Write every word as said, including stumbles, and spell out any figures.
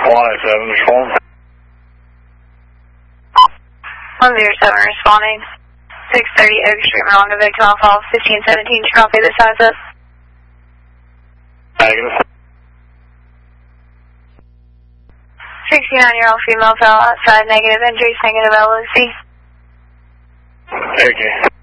one eight seven, respond. one zero seven responding. six thirty Oak Street, Miranda, Victor Alpha, fifteen seventeen, copy the size up. Negative. sixty-nine-year-old female fell outside, negative injuries, negative L O C. Okay.